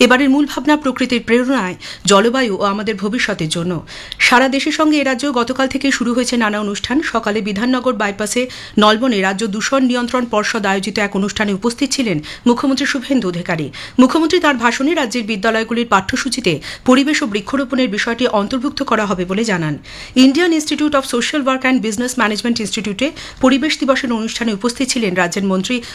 এবারের মূল ভাবনা প্রকৃতির প্রেরণায় জলবায়ু ও আমাদের ভবিষ্যতের জন্য। সারা দেশের সঙ্গে এ রাজ্যেও গতকাল থেকে শুরু হয়েছে নানা অনুষ্ঠান। সকালে বিধাননগর বাইপাসে নলবনে রাজ্য দূষণ নিয়ন্ত্রণ পর্ষদ আয়োজিত এক অনুষ্ঠানে উপস্থিত ছিলেন মুখ্যমন্ত্রী শুভেন্দু অধিকারী। মুখ্যমন্ত্রী তাঁর ভাষণে রাজ্যের বিদ্যালয়গুলির পাঠ্যসূচিতে পরিবেশ ও বৃক্ষরোপণের বিষয়টি অন্তর্ভুক্ত করা হবে বলে জানান। Indian institute of social work and business management ইনস্টিটিউটে পরিবেশ দিবসের অনুষ্ঠানে উপস্থিত ছিলেন রাজ্যের মন্ত্রী